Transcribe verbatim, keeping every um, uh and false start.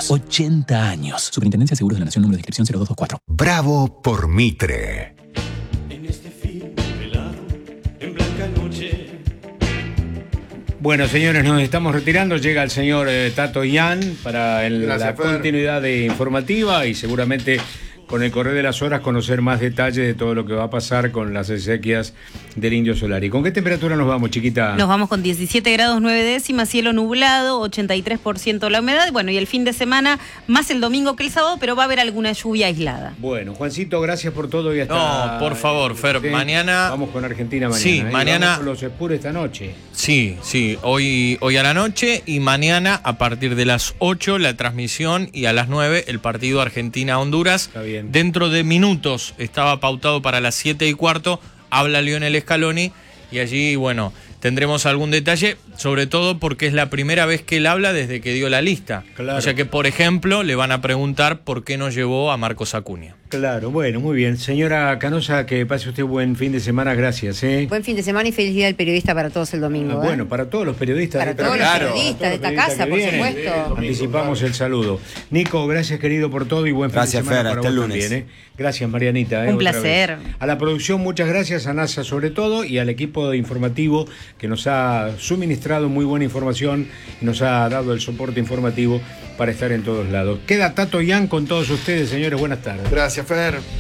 ochenta años. Superintendencia de Seguros de la Nación, número de inscripción cero dos dos cuatro. Bravo por Mitre. En este fin velado, en blanca noche. Bueno, señores, nos estamos retirando. Llega el señor eh, Tato Ian para el, Gracias, la Fer. continuidad de informativa y seguramente con el correr de las horas conocer más detalles de todo lo que va a pasar con las exequias del Indio Solari. ¿Con qué temperatura nos vamos, chiquita? Nos vamos con diecisiete grados nueve décimas, cielo nublado, ochenta y tres por ciento la humedad. Bueno, y el fin de semana, más el domingo que el sábado, pero va a haber alguna lluvia aislada. Bueno, Juancito, gracias por todo y hasta... No, por favor, Fer, ¿sí? mañana... Vamos con Argentina mañana. Sí, ¿eh? mañana... Vamos con los Spurs esta noche. Sí, sí, hoy, hoy a la noche y mañana a partir de las ocho la transmisión y a las nueve el partido Argentina-Honduras. Está bien. Dentro de minutos estaba pautado para las siete y cuarto, habla Lionel Scaloni y allí, bueno, tendremos algún detalle, sobre todo porque es la primera vez que él habla desde que dio la lista. Claro. O sea que, por ejemplo, le van a preguntar por qué no llevó a Marcos Acuña. Claro, bueno, muy bien. Señora Canosa, que pase usted buen fin de semana, gracias. ¿eh? Buen fin de semana y feliz día del periodista para todos el domingo. Ah, bueno, para todos los periodistas. Para de esta todos los casa, periodistas para de todos esta los casa, por periodistas que vienen. supuesto. Anticipamos el saludo. Nico, gracias querido por todo y buen fin Gracias, de semana Fer, para hasta el vos lunes. también, ¿eh? Gracias, Marianita. ¿eh? Un Otra placer. vez. A la producción, muchas gracias, a NASA sobre todo, y al equipo de informativo que nos ha suministrado muy buena información y nos ha dado el soporte informativo para estar en todos lados. Queda Tato Ian con todos ustedes, señores. Buenas tardes. Gracias, Fer.